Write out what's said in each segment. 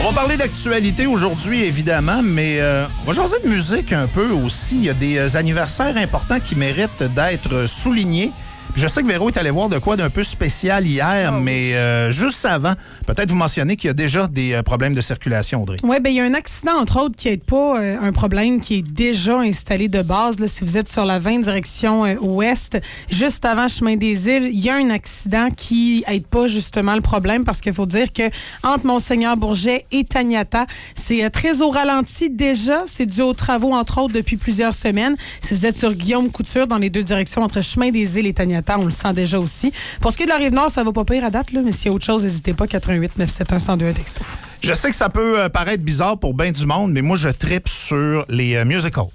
On va parler d'actualité aujourd'hui, évidemment, mais on va jaser de musique un peu aussi. Il y a des anniversaires importants qui méritent d'être soulignés. Je sais que Véro est allé voir de quoi d'un peu spécial hier, mais juste avant, peut-être vous mentionnez qu'il y a déjà des problèmes de circulation, Audrey. Oui, bien, il y a un accident, entre autres, qui n'aide pas un problème qui est déjà installé de base. Là, si vous êtes sur la 20 direction ouest, juste avant Chemin des Îles, il y a un accident qui n'aide pas justement le problème parce qu'il faut dire que entre Monseigneur-Bourget et Taniata, c'est très au ralenti déjà. C'est dû aux travaux, entre autres, depuis plusieurs semaines. Si vous êtes sur Guillaume-Couture, dans les deux directions, entre Chemin des Îles et Taniata, on le sent déjà aussi. Pour ce qui est de la Rive-Nord, ça va pas pire à date, là, mais s'il y a autre chose, n'hésitez pas, 88 971 1021 texto. Je sais que ça peut paraître bizarre pour bien du monde, mais moi, je tripe sur les musicals.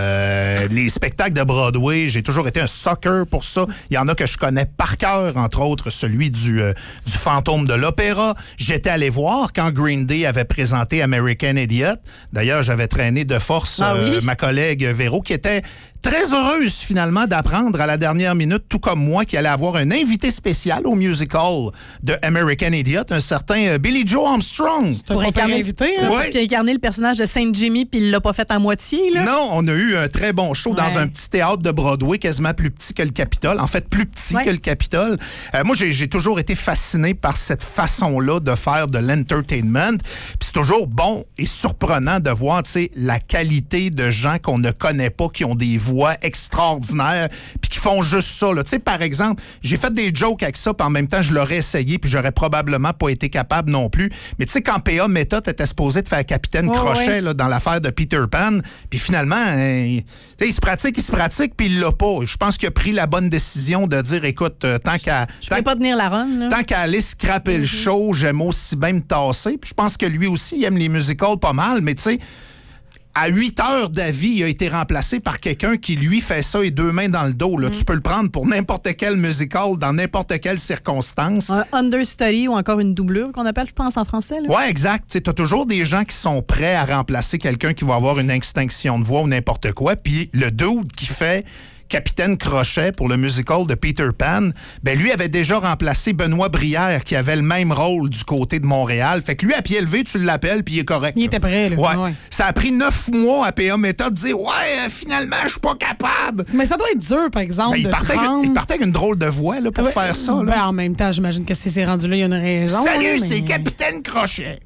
Les spectacles de Broadway, j'ai toujours été un sucker pour ça. Il y en a que je connais par cœur, entre autres celui du Fantôme de l'Opéra. J'étais allé voir quand Green Day avait présenté American Idiot. D'ailleurs, j'avais traîné de force ma collègue Véro, qui était très heureuse finalement d'apprendre à la dernière minute, tout comme moi, qu'il allait avoir un invité spécial au musical de American Idiot, un certain Billy Joe Armstrong. Pour incarner le personnage de Saint Jimmy, puis il l'a pas fait à moitié, là. Non, on a eu un très bon show dans un petit théâtre de Broadway, quasiment plus petit que le Capitole. En fait, plus petit que le Capitole. Moi, j'ai toujours été fasciné par cette façon-là de faire de l'entertainment. Puis c'est toujours bon et surprenant de voir, tu sais, la qualité de gens qu'on ne connaît pas, qui ont des voix extraordinaires, puis qui font juste ça, là. Tu sais, par exemple, j'ai fait des jokes avec ça, puis en même temps, je l'aurais essayé, puis j'aurais probablement pas été capable non plus. Mais tu sais, quand P.A. Méthode était supposé de faire Capitaine Crochet là, dans l'affaire de Peter Pan, puis finalement, il se pratique, puis il l'a pas. Je pense qu'il a pris la bonne décision de dire, écoute, tant qu'à... Je peux pas tenir la run, là. Tant qu'à aller scraper le show, j'aime aussi bien me tasser. Puis je pense que lui aussi, il aime les musicals pas mal, mais tu sais, à 8 heures d'avis, il a été remplacé par quelqu'un qui, lui, fait ça et deux mains dans le dos. Là. Tu peux le prendre pour n'importe quel musical, dans n'importe quelle circonstance. Un understudy ou encore une doublure, qu'on appelle, je pense, en français. Oui, exact. Tu as toujours des gens qui sont prêts à remplacer quelqu'un qui va avoir une extinction de voix ou n'importe quoi. Puis le dude qui fait Capitaine Crochet pour le musical de Peter Pan, ben lui avait déjà remplacé Benoît Brière qui avait le même rôle du côté de Montréal. Fait que lui, à pied levé, tu l'appelles puis il est correct. Il était prêt, là. Ouais. Ça a pris 9 mois à P.A. Méthode de dire finalement, je suis pas capable. Mais ça doit être dur, par exemple. Ben, il partait avec une drôle de voix là, pour faire ça. Là. Ben, en même temps, j'imagine que si c'est rendu là, il y a une raison. Salut, là, c'est Capitaine Crochet.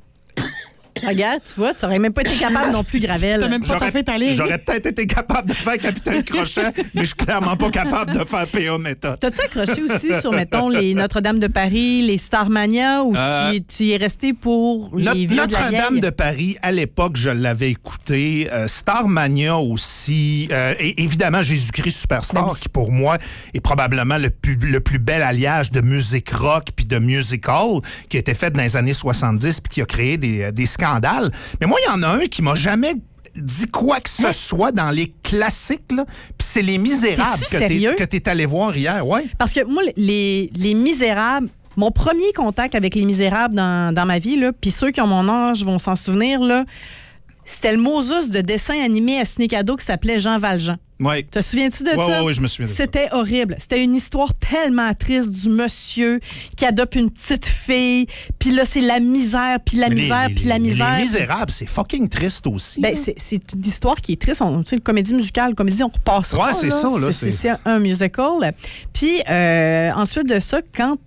Regarde, tu vois, tu n'aurais même pas été capable non plus, Gravel. T'as même pas fait ta ligne. J'aurais peut-être été capable de faire Capitaine Crochet, mais je suis clairement pas capable de faire P.A. Méthode. T'as-tu accroché aussi sur, mettons, les Notre-Dame de Paris, les Starmania, ou tu y es resté pour les vieux Notre-Dame de Paris, à l'époque, je l'avais écouté. Starmania aussi. Et évidemment, Jésus-Christ Superstar, qui pour moi est probablement le plus bel alliage de musique rock puis de musical qui a été fait dans les années 70 puis qui a créé des scandales. Mais moi, il y en a un qui m'a jamais dit quoi que ce soit dans les classiques, là. Puis c'est Les Misérables que t'es allé voir hier, ouais. Parce que moi, les Misérables, mon premier contact avec Les Misérables dans ma vie, là, puis ceux qui ont mon âge vont s'en souvenir, là, c'était le Moses de dessin animé à Ciné-Cadeau qui s'appelait Jean Valjean. Oui. Te souviens-tu de ça? Oui, je me souviens de ça. C'était horrible. C'était une histoire tellement triste du monsieur qui adopte une petite fille, puis là, c'est la misère, puis la misère, puis la misère. Les Misérables, c'est fucking triste aussi. Ben, c'est une histoire qui est triste. Tu sais, le comédie musicale, comédie, on repassera. Ouais, c'est ça, là. C'est un musical. Puis, ensuite de ça,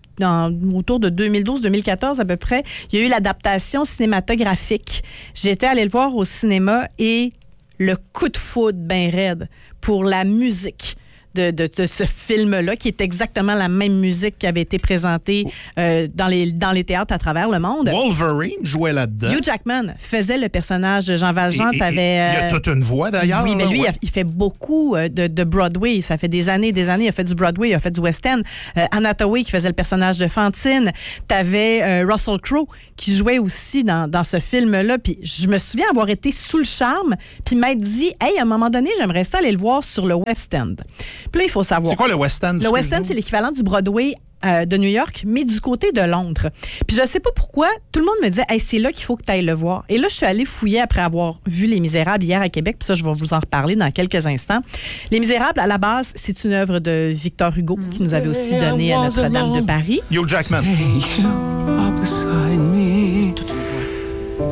autour de 2012-2014 à peu près, il y a eu l'adaptation cinématographique. J'étais allée le voir au cinéma et le coup de foudre ben raide pour la musique de ce film-là, qui est exactement la même musique qui avait été présentée dans les théâtres à travers le monde. Wolverine jouait là-dedans. Hugh Jackman faisait le personnage de Jean Valjean. Il y a toute une voix, d'ailleurs. Oui, mais lui, il fait beaucoup de Broadway. Ça fait des années, il a fait du Broadway, il a fait du West End. Anne Hathaway, qui faisait le personnage de Fantine. T'avais Russell Crowe, qui jouait aussi dans ce film-là. Puis je me souviens avoir été sous le charme, puis m'être dit, hey, à un moment donné, j'aimerais ça aller le voir sur le West End. Puis là, il faut savoir. C'est quoi le West End? Le West End, c'est l'équivalent du Broadway de New York, mais du côté de Londres. Puis je sais pas pourquoi, tout le monde me disait, hey, c'est là qu'il faut que tu ailles le voir. Et là, je suis allée fouiller après avoir vu Les Misérables hier à Québec, puis ça, je vais vous en reparler dans quelques instants. Les Misérables, à la base, c'est une œuvre de Victor Hugo, qui nous avait aussi donné à Notre-Dame de Paris. Hugh Jackman.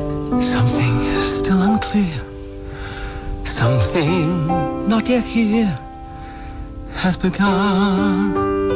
get here has begun.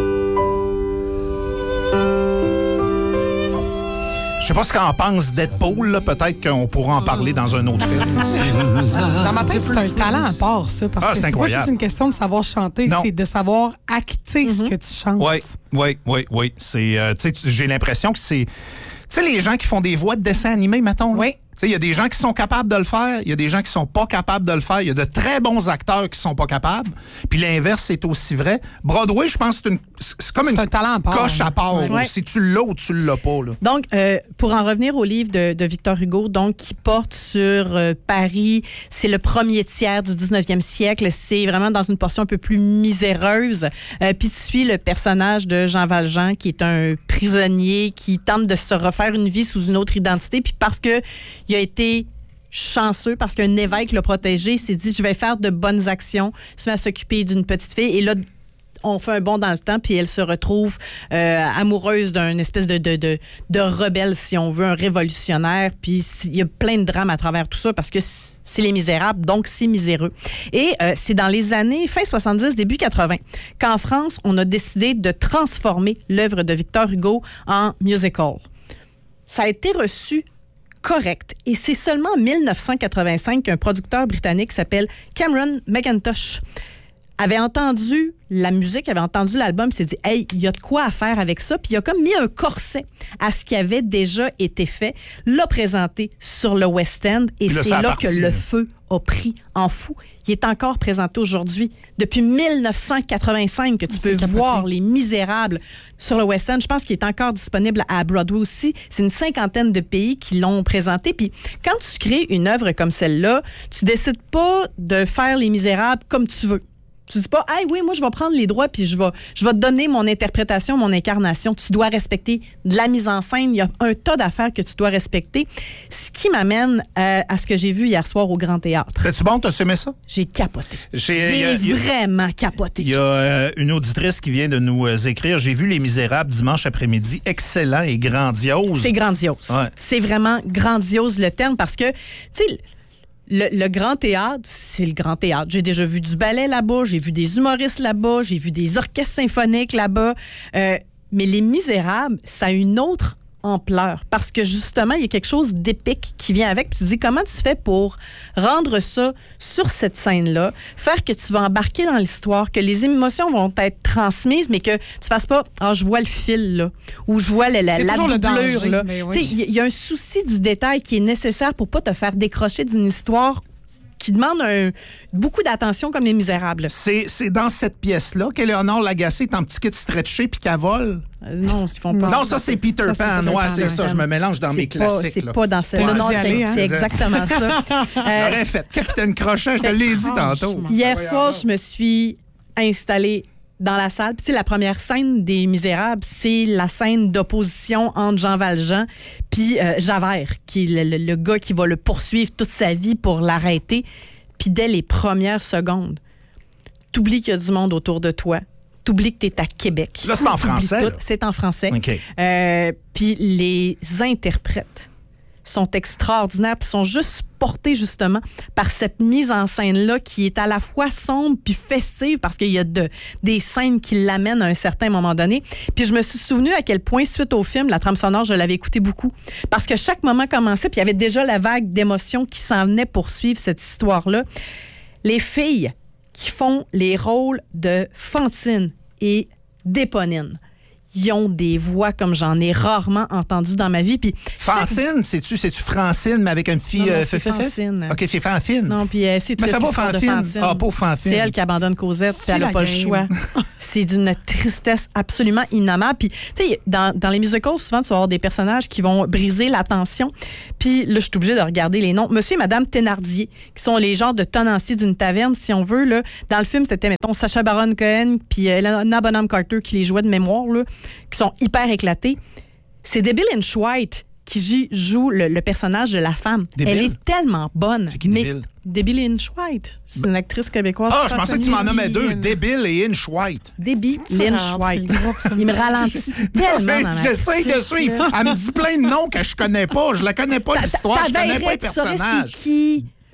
Je sais pas ce qu'en pense Deadpool, là. Peut-être qu'on pourra en parler dans un autre film. Dans ma tête, c'est un talent à part, ça. Parce que c'est c'est incroyable. pas juste une question de savoir chanter, c'est de savoir acter ce que tu chantes. Oui. C'est, j'ai l'impression que c'est... Tu sais, les gens qui font des voix de dessins animés, mettons. Là. Oui. Il y a des gens qui sont capables de le faire, il y a des gens qui sont pas capables de le faire, il y a de très bons acteurs qui sont pas capables, puis l'inverse est aussi vrai. Broadway, je pense que c'est comme une un talent à part, coche à part. Ouais. Si tu l'as ou tu l'as pas. Là. Donc, pour en revenir au livre de Victor Hugo, donc qui porte sur Paris, c'est le premier tiers du 19e siècle, c'est vraiment dans une portion un peu plus miséreuse, puis tu suis le personnage de Jean Valjean, qui est un prisonnier qui tente de se refaire une vie sous une autre identité, puis parce que il a été chanceux parce qu'un évêque l'a protégé. Il s'est dit, je vais faire de bonnes actions. Il se met à s'occuper d'une petite fille. Et là, on fait un bond dans le temps, puis elle se retrouve amoureuse d'un espèce de rebelle, si on veut, un révolutionnaire. Puis il y a plein de drames à travers tout ça parce que c'est Les Misérables, donc c'est miséreux. Et c'est dans les années fin 70, début 80, qu'en France, on a décidé de transformer l'œuvre de Victor Hugo en musical. Ça a été reçu correct. Et c'est seulement en 1985 qu'un producteur britannique qui s'appelle Cameron McIntosh avait entendu la musique, avait entendu l'album, s'est dit, hey, il y a de quoi à faire avec ça. Puis il a comme mis un corset à ce qui avait déjà été fait, l'a présenté sur le West End, et c'est là que le feu a pris en fou. Il est encore présenté aujourd'hui. Depuis 1985 que tu peux voir Les Misérables sur le West End. Je pense qu'il est encore disponible à Broadway aussi. C'est une 50aine de pays qui l'ont présenté. Puis quand tu crées une œuvre comme celle-là, tu décides pas de faire Les Misérables comme tu veux. Tu dis pas, hey, oui, moi, je vais prendre les droits puis je vais te donner mon interprétation, mon incarnation. Tu dois respecter de la mise en scène. Il y a un tas d'affaires que tu dois respecter. Ce qui m'amène à ce que j'ai vu hier soir au Grand Théâtre. C'est-tu bon? T'as aimé ça? J'ai capoté. J'ai vraiment capoté. Il y a une auditrice qui vient de nous écrire. J'ai vu Les Misérables dimanche après-midi. Excellent et grandiose. C'est grandiose. Ouais. C'est vraiment grandiose le terme parce que, tu sais, le Grand Théâtre, c'est le Grand Théâtre. J'ai déjà vu du ballet là-bas, j'ai vu des humoristes là-bas, j'ai vu des orchestres symphoniques là-bas. Mais Les Misérables, ça a une autre ampleur parce que justement, il y a quelque chose d'épique qui vient avec. Puis tu te dis, comment tu fais pour rendre ça sur cette scène-là, faire que tu vas embarquer dans l'histoire, que les émotions vont être transmises, mais que tu fasses pas, je vois le fil là, ou je vois la doublure là. Il y a un souci du détail qui est nécessaire pour pas te faire décrocher d'une histoire qui demande beaucoup d'attention comme Les Misérables. C'est dans cette pièce-là qu'Éléonore Lagacé est en petit kit stretché puis qu'elle vole? Non, ils font pas. Non, ça, c'est Peter Pan. Ouais, c'est ça. Je me mélange dans mes classiques. C'est pas dans celle-là. Non, c'est exactement ça. J'aurais fait Capitaine Crochet, je te l'ai dit tantôt. Hier soir, je me suis installée dans la salle. Puis, la première scène des Misérables, c'est la scène d'opposition entre Jean Valjean puis Javert, qui est le gars qui va le poursuivre toute sa vie pour l'arrêter. Puis dès les premières secondes, t'oublies qu'il y a du monde autour de toi. T'oublies que t'es à Québec. Là, c'est en français. C'est en français. OK. Puis les interprètes sont extraordinaires, puis sont juste portés justement par cette mise en scène-là qui est à la fois sombre puis festive parce qu'il y a des scènes qui l'amènent à un certain moment donné. Puis je me suis souvenu à quel point, suite au film, la trame sonore, je l'avais écouté beaucoup parce que chaque moment commençait, puis il y avait déjà la vague d'émotions qui s'en venait pour suivre cette histoire-là. Les filles qui font les rôles de Fantine et d'Éponine, ils ont des voix comme j'en ai rarement entendu dans ma vie. Puis Francine, c'est-tu Francine, mais avec une fille... c'est Francine. OK, c'est Fanfine. Non, puis c'est mais fais pas Fanfine. Ah, pas Fanfine. C'est elle qui abandonne Cosette, puis elle n'a pas le choix. C'est d'une tristesse absolument innommable. Puis, tu sais, dans les musicals, souvent, tu vas avoir des personnages qui vont briser la tension. Puis là, je suis obligée de regarder les noms. Monsieur et Madame Thénardier, qui sont les genres de tenanciers d'une taverne, si on veut. Là. Dans le film, c'était, mettons, Sacha Baron Cohen, puis Helena Bonham Carter qui les jouait de mémoire, là, qui sont hyper éclatés. C'est Debbie Lynch White qui joue le personnage de la femme. Debbie. Elle est tellement bonne. C'est qui, Debbie? Debbie Lynch White. C'est une actrice québécoise. Ah, je pensais que tu m'en nommais deux. Debbie et Inch White. Debbie Lynch White. Il me ralentit tellement dans ma j'essaie de suivre. Elle me dit plein de noms que je connais pas. Je la connais pas, l'histoire. Je connais pas les personnages. C'est qui? Je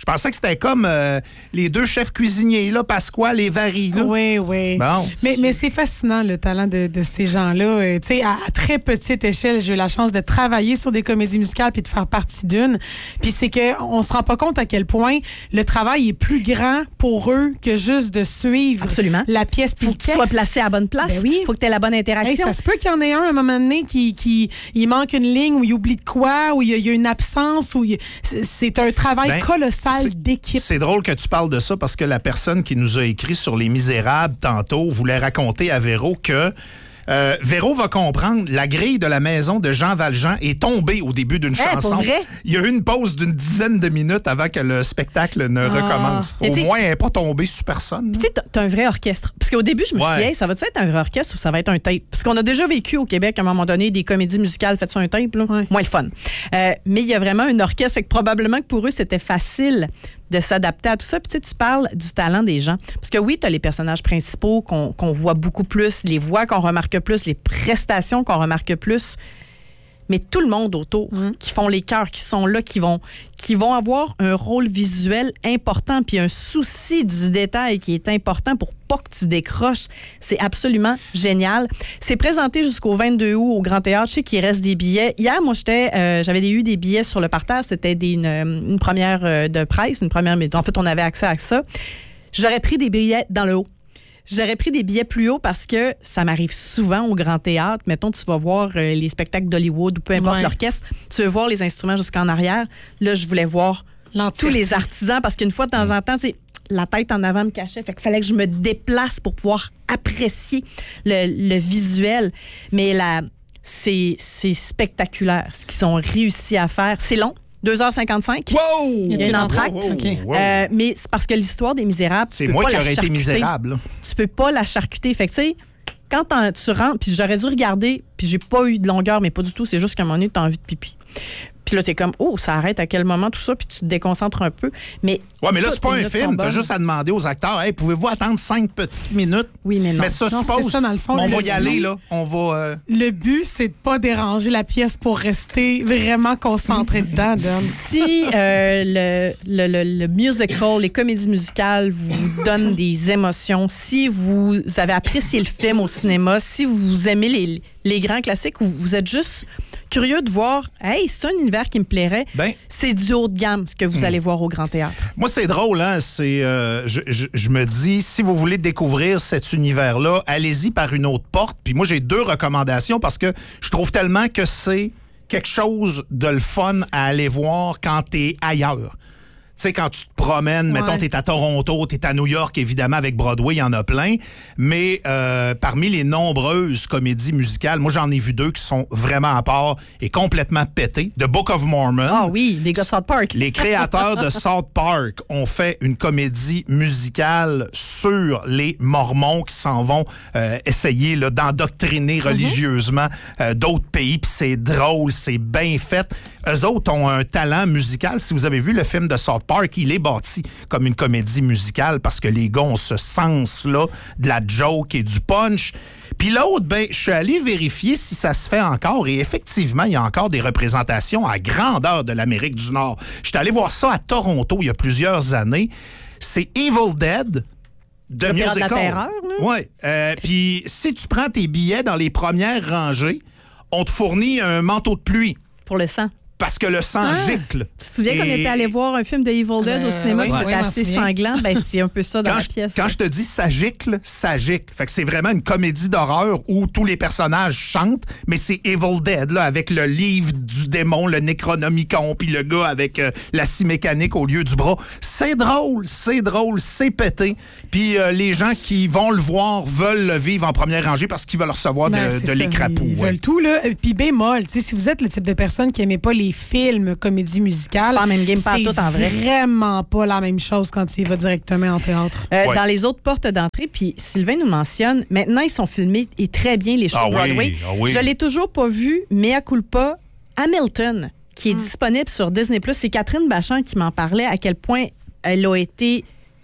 pensais que c'était comme les deux chefs cuisiniers, là, Pasquale et Vary. Là. Oui. Bon, mais c'est fascinant, le talent de ces gens-là. Tu sais, à très petite échelle, j'ai eu la chance de travailler sur des comédies musicales puis de faire partie d'une. Puis c'est qu'on se rend pas compte à quel point le travail est plus grand pour eux que juste de suivre Absolument. la pièce. Faut que tu sois placé à la bonne place. Ben oui. Faut que tu aies la bonne interaction. Hey, ça se peut qu'il y en ait un à un moment donné qui il manque une ligne ou il oublie de quoi ou il y a une absence ou c'est un travail colossal d'équipe. C'est drôle que tu parles de ça parce que la personne qui nous a écrit sur Les Misérables tantôt voulait raconter à Véro que Véro va comprendre, la grille de la maison de Jean Valjean est tombée au début d'une chanson. Pour vrai? Il y a eu une pause d'une dizaine de minutes avant que le spectacle ne recommence. Au moins, elle n'est pas tombée sur personne. Tu sais, t'as un vrai orchestre. Parce qu'au début, je me suis dit, hey, ça va-tu être un vrai orchestre ou ça va être un tape? Parce qu'on a déjà vécu au Québec, à un moment donné, des comédies musicales faites sur un tape, là. Moins le fun. Mais il y a vraiment un orchestre. Fait que probablement que pour eux, c'était facile de s'adapter à tout ça. Puis tu sais, tu parles du talent des gens. Parce que oui, tu as les personnages principaux qu'on voit beaucoup plus, les voix qu'on remarque plus, les prestations qu'on remarque plus. Mais tout le monde autour qui font les chœurs, qui sont là, qui vont avoir un rôle visuel important puis un souci du détail qui est important pour pas que tu décroches. C'est absolument génial. C'est présenté jusqu'au 22 août au Grand Théâtre. Je sais qu'il reste des billets. Hier, moi, j'avais eu des billets sur le parterre. C'était une première de presse, en fait, on avait accès à ça. J'aurais pris des billets dans le haut. J'aurais pris des billets plus haut parce que ça m'arrive souvent au Grand Théâtre. Mettons, tu vas voir les spectacles d'Hollywood ou peu importe l'orchestre. Tu veux voir les instruments jusqu'en arrière. Là, je voulais voir tous les artisans parce qu'une fois de temps en temps, la tête en avant me cachait. Fait qu'il fallait que je me déplace pour pouvoir apprécier le visuel. Mais là, c'est spectaculaire ce qu'ils ont réussi à faire. C'est long. 2h55. Wow! Il y a une entracte. Mais c'est parce que l'histoire des Misérables, c'est moi qui aurais été misérable. Tu peux pas la charcuter. Fait que tu sais, quand tu rentres, puis j'aurais dû regarder, puis j'ai pas eu de longueur, mais pas du tout. C'est juste qu'à un moment donné, t'as envie de pipi. Puis là, t'es comme, ça arrête à quel moment, tout ça, puis tu te déconcentres un peu. Mais là, c'est pas un film. T'as juste à demander aux acteurs, hey, pouvez-vous attendre 5 petites minutes? Oui, mais non. Mais ça suppose, dans le fond, on va y aller, là. On va... Le but, c'est de pas déranger la pièce pour rester vraiment concentré dedans, Dom. Si le musical, les comédies musicales vous donnent des émotions, si vous avez apprécié le film au cinéma, si vous aimez les grands classiques, ou vous êtes juste curieux de voir, hey, c'est un univers qui me plairait, c'est du haut de gamme ce que vous allez voir au Grand Théâtre. Moi, c'est drôle, hein? Je me dis, si vous voulez découvrir cet univers-là, allez-y par une autre porte. Puis moi, j'ai 2 recommandations parce que je trouve tellement que c'est quelque chose de le fun à aller voir quand t'es ailleurs. Tu sais, quand tu te promènes, mettons, t'es à Toronto, t'es à New York, évidemment, avec Broadway, il y en a plein. Mais parmi les nombreuses comédies musicales, moi, j'en ai vu 2 qui sont vraiment à part et complètement pétées. The Book of Mormon. Ah oui, les gars de South Park. Les créateurs de South Park ont fait une comédie musicale sur les Mormons qui s'en vont essayer là, d'endoctriner religieusement d'autres pays. Puis c'est drôle, c'est bien fait. Eux autres ont un talent musical. Si vous avez vu le film de South Park, il est bâti comme une comédie musicale parce que les gars ont ce sens-là de la joke et du punch. Puis l'autre, je suis allé vérifier si ça se fait encore et effectivement, il y a encore des représentations à grandeur de l'Amérique du Nord. J'étais allé voir ça à Toronto il y a plusieurs années. C'est Evil Dead de musical. De la terreur, là? Ouais. Puis si tu prends tes billets dans les premières rangées, on te fournit un manteau de pluie. Pour le sang. Parce que le sang gicle. Tu te souviens qu'on était allé voir un film de Evil Dead au cinéma qui était assez sanglant? C'est un peu ça dans la pièce. Quand je te dis ça gicle, ça gicle. Fait que c'est vraiment une comédie d'horreur où tous les personnages chantent, mais c'est Evil Dead, là, avec le livre du démon, le Necronomicon, puis le gars avec la scie mécanique au lieu du bras. C'est drôle, c'est pété. Puis les gens qui vont le voir veulent le vivre en première rangée parce qu'ils veulent recevoir de l'écrapou. Ils veulent tout, là. Puis bémol, si vous êtes le type de personne qui n'aimait pas les films, comédies musicales, pas même game, pas tout en vrai. Vraiment pas la même chose quand il va directement en théâtre. Dans les autres portes d'entrée, puis Sylvain nous mentionne, maintenant ils sont filmés et très bien les shows Broadway. Oui. Je l'ai toujours pas vu, mais à culpa, Hamilton, qui est disponible sur Disney+. C'est Catherine Bachand qui m'en parlait à quel point elle a été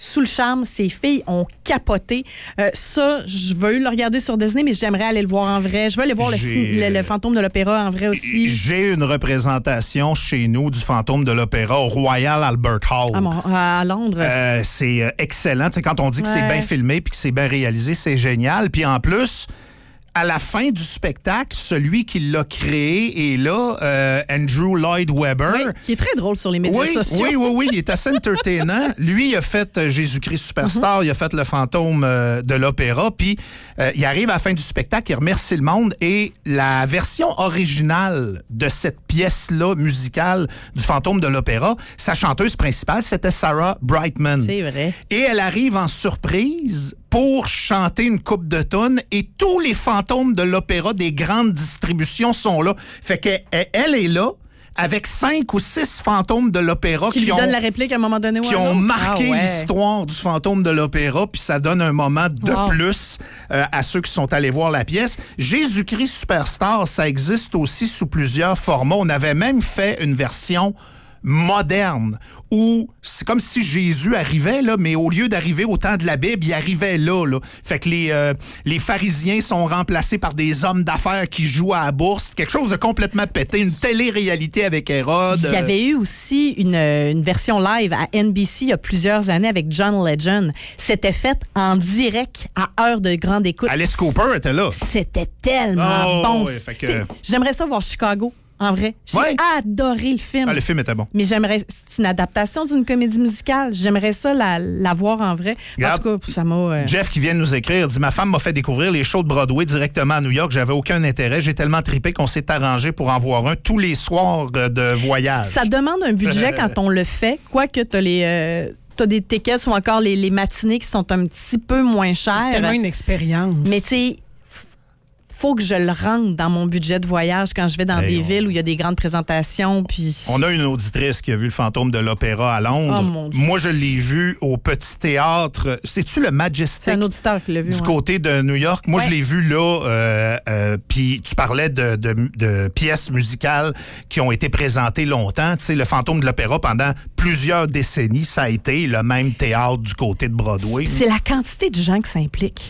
sous le charme. Ces filles ont capoté. Ça, je veux le regarder sur Disney, mais j'aimerais aller le voir en vrai. Je veux aller voir le Fantôme de l'Opéra en vrai aussi. J'ai une représentation chez nous du Fantôme de l'Opéra au Royal Albert Hall. À Londres. C'est excellent. T'sais, quand on dit que c'est bien filmé puis que c'est bien réalisé, c'est génial. Puis en plus, à la fin du spectacle, celui qui l'a créé est là, Andrew Lloyd Webber. Oui, qui est très drôle sur les médias sociaux. Oui, il est assez entertainant. Lui, il a fait Jésus-Christ Superstar, il a fait le Fantôme de l'Opéra, puis il arrive à la fin du spectacle, il remercie le monde, et la version originale de cette pièce-là, musicale, du Fantôme de l'Opéra, sa chanteuse principale, c'était Sarah Brightman. C'est vrai. Et elle arrive en surprise pour chanter une coupe de tonnes, et tous les fantômes de l'opéra des grandes distributions sont là. Fait qu'elle est là avec 5 ou 6 fantômes de l'opéra qui lui donnent la réplique à un moment donné. Qui ont marqué l'histoire du fantôme de l'opéra, puis ça donne un moment de plus à ceux qui sont allés voir la pièce. Jésus-Christ Superstar, ça existe aussi sous plusieurs formats. On avait même fait une version moderne, où c'est comme si Jésus arrivait, là, mais au lieu d'arriver au temps de la Bible, il arrivait là. Fait que les pharisiens sont remplacés par des hommes d'affaires qui jouent à la bourse. Quelque chose de complètement pété, une télé-réalité avec Hérode. Il y avait eu aussi une version live à NBC il y a plusieurs années avec John Legend. C'était fait en direct à heure de grande écoute. Alice Cooper était là. C'était tellement bon. Ouais, fait que... J'aimerais ça voir Chicago. En vrai, j'ai adoré le film. Le film était bon. Mais c'est une adaptation d'une comédie musicale. J'aimerais ça la voir en vrai. Regarde, en tout cas, ça m'a... Jeff qui vient de nous écrire dit « Ma femme m'a fait découvrir les shows de Broadway directement à New York. J'avais aucun intérêt. J'ai tellement trippé qu'on s'est arrangé pour en voir un tous les soirs de voyage. » Ça demande un budget quand on le fait. Quoique t'as des tickets ou encore les matinées qui sont un petit peu moins chères. C'est tellement une expérience. Mais tu sais, faut que je le rentre dans mon budget de voyage quand je vais dans des villes où il y a des grandes présentations. Puis... On a une auditrice qui a vu le Fantôme de l'Opéra à Londres. Oh, mon Dieu. Moi, je l'ai vu au Petit Théâtre. C'est-tu le Majestic? C'est un auditeur qui l'a vu. Du côté de New York. Moi, je l'ai vu là. Puis tu parlais de pièces musicales qui ont été présentées longtemps. Tu sais, le Fantôme de l'Opéra, pendant plusieurs décennies, ça a été le même théâtre du côté de Broadway. C'est la quantité de gens qui s'impliquent.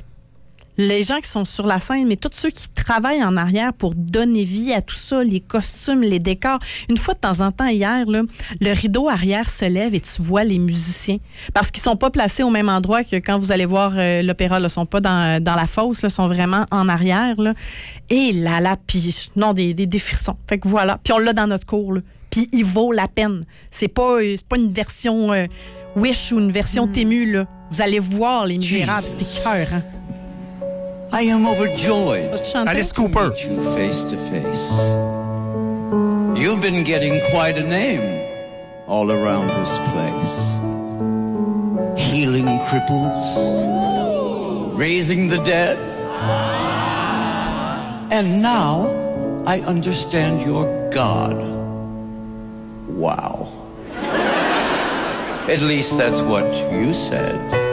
Les gens qui sont sur la scène, mais tous ceux qui travaillent en arrière pour donner vie à tout ça, les costumes, les décors. Une fois de temps en temps, hier, là, le rideau arrière se lève et tu vois les musiciens. Parce qu'ils sont pas placés au même endroit que quand vous allez voir l'opéra. Ils sont pas dans la fosse, ils sont vraiment en arrière. Là. Et là, puis non, des frissons. Fait que voilà. Puis on l'a dans notre cours. Là. Puis il vaut la peine. C'est pas une version Wish ou une version Tému. Là. Vous allez voir Les Misérables. C'est écœurant. I am overjoyed. Alice Cooper. To meet you face to face. You've been getting quite a name all around this place. Healing cripples, raising the dead. And now I understand you're God. Wow. At least that's what you said.